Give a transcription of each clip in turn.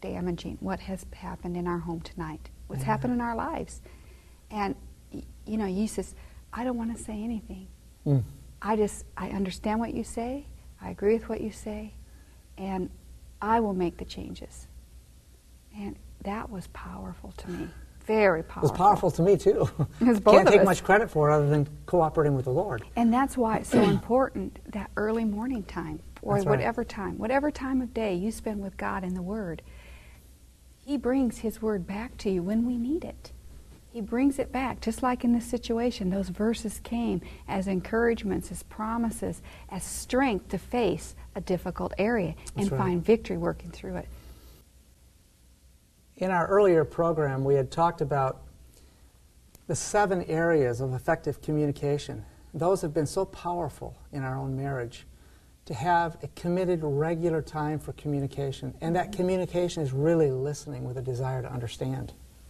damaging what has happened in our home tonight, what's happened in our lives. And, you know, he says, I don't want to say anything. I understand what you say, I agree with what you say, and I will make the changes. And that was powerful to me. Very powerful. It was powerful to me, too. Can't take much credit for it other than cooperating with the Lord. And that's why it's so important, that early morning time, or whatever time of day you spend with God in the Word. He brings His Word back to you when we need it. He brings it back, just like in this situation. Those verses came as encouragements, as promises, as strength to face a difficult area and find victory working through it. In our earlier program, we had talked about the 7 areas of effective communication. Those have been so powerful in our own marriage, to have a committed, regular time for communication. And that communication is really listening with a desire to understand.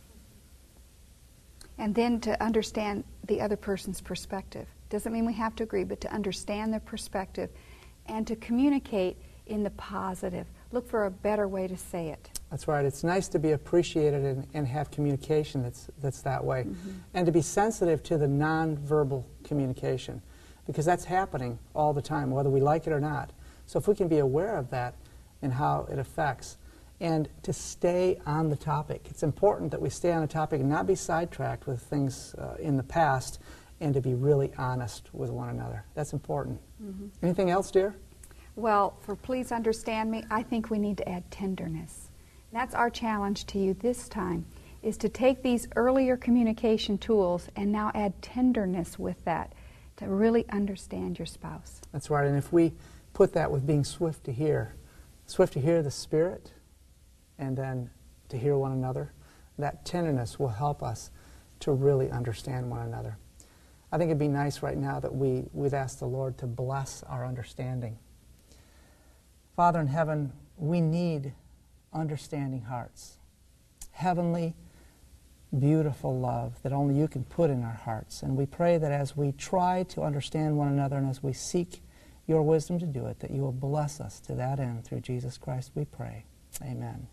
And then to understand the other person's perspective. Doesn't mean we have to agree, but to understand their perspective and to communicate in the positive. Look for a better way to say it. That's right. It's nice to be appreciated and have communication that's that way. And to be sensitive to the nonverbal communication, because that's happening all the time, whether we like it or not. So if we can be aware of that and how it affects, and to stay on the topic. It's important that we stay on the topic and not be sidetracked with things in the past, and to be really honest with one another. That's important. Anything else, dear? Well, for please understand me, I think we need to add tenderness. That's our challenge to you this time, is to take these earlier communication tools and now add tenderness with that to really understand your spouse. That's right. And if we put that with being swift to hear the Spirit, and then to hear one another, that tenderness will help us to really understand one another. I think it'd be nice right now that we'd ask the Lord to bless our understanding. Father in heaven, we need understanding hearts. Heavenly, beautiful love that only you can put in our hearts. And we pray that as we try to understand one another and as we seek your wisdom to do it, that you will bless us to that end through Jesus Christ, we pray. Amen.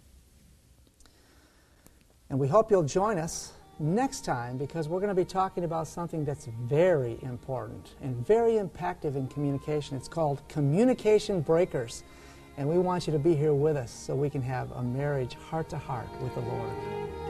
And we hope you'll join us next time, because we're going to be talking about something that's very important and very impactful in communication. It's called communication breakers. And we want you to be here with us so we can have a marriage heart-to-heart with the Lord.